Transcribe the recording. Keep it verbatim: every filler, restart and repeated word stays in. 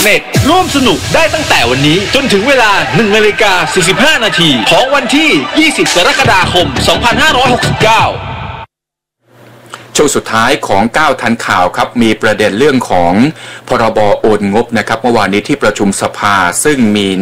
เน็ตร่วมสนุกได้ตั้งแต่วันนี้จนถึงเวลาหนึ่งนาฬิกาสี่สิบห้านาทีของวันที่ยี่สิบกรกฎาคมสองพันห้าร้อยหกสิบเก้าช่วงสุดท้ายของเก้าทันข่าวครับมีประเด็นเรื่องของพรบโอนงบนะครับเมื่อวานนี้ที่ประชุมสภาซึ่งมี